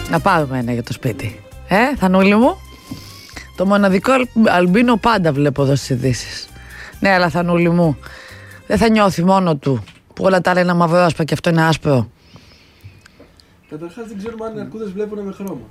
Να πάρουμε ένα για το σπίτι. Θανούλη μου. Το μοναδικό αλμπίνο πάντα βλέπω εδώ στις ειδήσεις. Ναι, αλλά Θανούλη μου, δεν θα νιώθει μόνο του που όλα τα άλλα είναι μαυρόσπα και αυτό είναι άσπρο. Καταρχάς δεν ξέρουμε αν οι αρκούδες βλέπουν με χρώμα.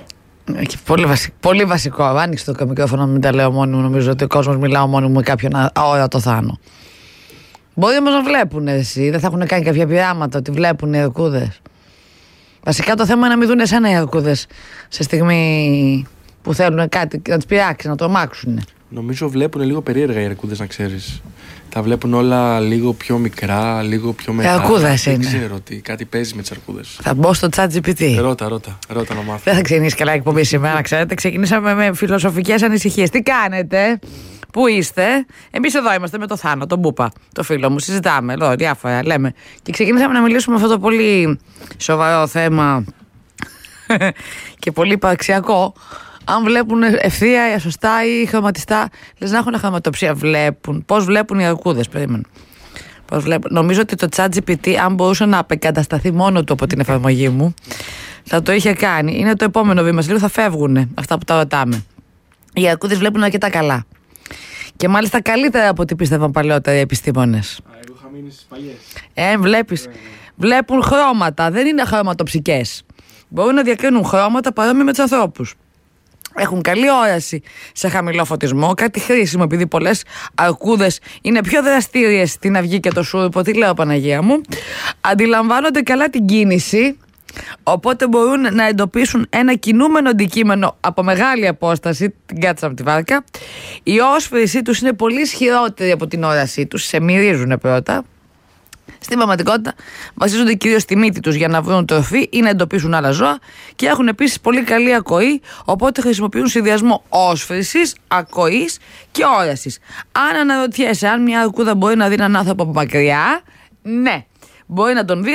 Πολύ βασικό. Άνοιξε το μικρόφωνο, μην τα λέω μόνοι μου. Νομίζω ότι ο κόσμος μιλάω μόνοι μου με κάποιον αόρατο Θάνο. Μπορεί όμως να βλέπουν εσύ. Δεν θα έχουν κάνει κάποια πειράματα ότι βλέπουν οι αρκούδες. Βασικά το θέμα είναι να μην δουν εσένα οι αρκούδες σε στιγμή που θέλουν κάτι να τις πειράξει, να τρομάξουν. Νομίζω βλέπουν λίγο περίεργα οι αρκούδες, να ξέρεις. Τα βλέπουν όλα λίγο πιο μικρά, λίγο πιο μεγάλα. Αρκούδες είναι. Δεν ξέρω τι, κάτι παίζει με τις αρκούδες. Θα μπω στο ChatGPT. Ρώτα να μάθω. Δεν θα ξεκινήσει καλά η εκπομπή σήμερα, ξέρετε. Ξεκινήσαμε με φιλοσοφικές ανησυχίες. Τι κάνετε, πού είστε? Εμείς εδώ είμαστε με το Θάνο, τον Μπούπα, το φίλο μου. Συζητάμε εδώ διάφορα, λέμε. Και ξεκινήσαμε να μιλήσουμε αυτό το πολύ σοβαρό θέμα και πολύ υπαρξιακό. Αν βλέπουν ευθεία, σωστά ή χρωματιστά, λες να έχουν χρωματοψία. Βλέπουν. Πώς βλέπουν οι αρκούδες, περίμενε. Νομίζω ότι το ChatGPT, αν μπορούσε να απεκατασταθεί μόνο του από την εφαρμογή μου, θα το είχε κάνει. Είναι το επόμενο βήμα. Σε λίγο θα φεύγουν αυτά που τα ρωτάμε. Οι αρκούδες βλέπουν αρκετά καλά. Και μάλιστα καλύτερα από ό,τι πίστευαν παλαιότερα οι επιστήμονες. Εγώ είχα μείνει στις παλιές. Βλέπεις. Βλέπουν χρώματα. Δεν είναι χρωματοψικές. Μπορούν να διακρίνουν χρώματα παρόμοια με τους ανθρώπους. Έχουν καλή όραση σε χαμηλό φωτισμό, κάτι χρήσιμο επειδή πολλές αρκούδες είναι πιο δραστήριες στην αυγή και το σούρπο, τι λέω Παναγία μου. Αντιλαμβάνονται καλά την κίνηση, οπότε μπορούν να εντοπίσουν ένα κινούμενο αντικείμενο από μεγάλη απόσταση, την κάτσα από τη βάρκα. Η όσφρησή τους είναι πολύ ισχυρότερη από την όρασή τους, σε μυρίζουν πρώτα. Στην πραγματικότητα βασίζονται κυρίως στη μύτη τους για να βρουν τροφή ή να εντοπίσουν άλλα ζώα και έχουν επίσης πολύ καλή ακοή, οπότε χρησιμοποιούν συνδυασμό όσφρησης, ακοής και όρασης. Αν αναρωτιέσαι αν μια αρκούδα μπορεί να δει έναν άνθρωπο από μακριά, ναι, μπορεί να τον δει.